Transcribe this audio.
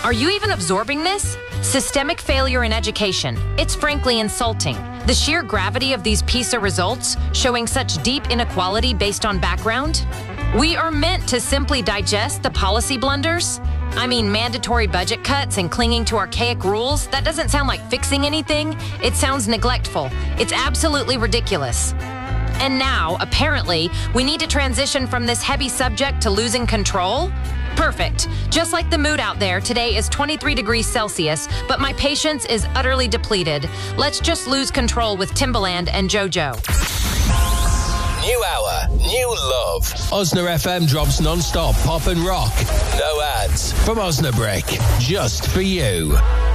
Are you even absorbing this? Systemic failure in education. It's frankly insulting. The sheer gravity of these PISA results, showing such deep inequality based on background. We are meant to simply digest the policy blunders. I mean, mandatory budget cuts and clinging to archaic rules, that doesn't sound like fixing anything. It sounds neglectful. It's absolutely ridiculous. And now, apparently, we need to transition from this heavy subject to losing control? Perfect. Just like the mood out there, today is 23 degrees Celsius, but my patience is utterly depleted. Let's just lose control with Timbaland and JoJo. New hour, new love. Osna FM drops non-stop pop and rock. No ads from Osnabrick, just for you.